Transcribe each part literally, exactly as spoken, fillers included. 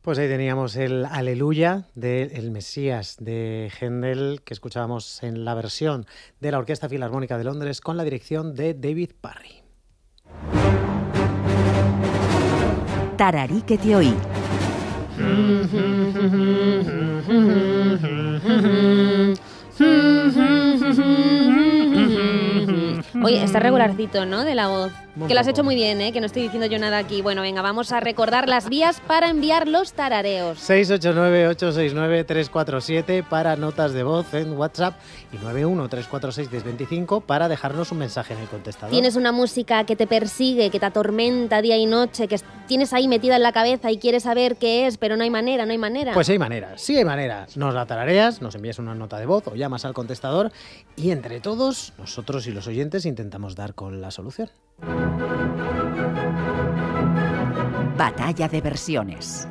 Pues ahí teníamos el Aleluya del Mesías de Händel, que escuchábamos en la versión de la Orquesta Filarmónica de Londres con la dirección de David Parry. Tararí que te oí. Oye, está regularcito, ¿no?, de la voz. Que lo has hecho muy bien, ¿eh? Que no estoy diciendo yo nada aquí. Bueno, venga, vamos a recordar las vías para enviar los tarareos. seis ocho nueve, ocho seis nueve, tres cuatro siete para notas de voz en WhatsApp y nueve uno, tres cuatro seis, uno cero dos cinco para dejarnos un mensaje en el contestador. Tienes una música que te persigue, que te atormenta día y noche, que tienes ahí metida en la cabeza y quieres saber qué es, pero no hay manera, no hay manera. Pues sí hay manera, sí hay manera. Nos la tarareas, nos envías una nota de voz o llamas al contestador y entre todos, nosotros y los oyentes intentamos dar con la solución. Batalla de versiones.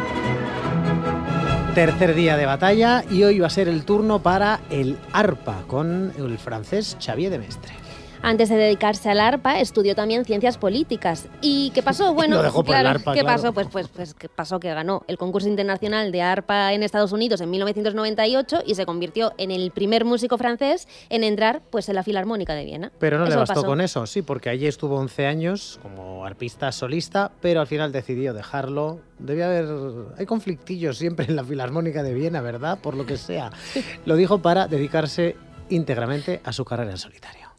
Tercer día de batalla y hoy va a ser el turno para el arpa con el francés Xavier de Mestre. Antes de dedicarse al arpa, estudió también ciencias políticas. ¿Y qué pasó? Bueno, Lo dejó por claro, el arpa, ¿qué claro. pasó? Pues, pues, pues ¿qué pasó? Que ganó el concurso internacional de arpa en Estados Unidos en mil novecientos noventa y ocho y se convirtió en el primer músico francés en entrar pues en la Filarmónica de Viena. Pero no Eso le bastó pasó. con eso, sí, porque allí estuvo once años como arpista solista, pero al final decidió dejarlo. Debía haber... Hay conflictillos siempre en la Filarmónica de Viena, ¿verdad? Por lo que sea. Lo dijo para dedicarse íntegramente a su carrera en solitario.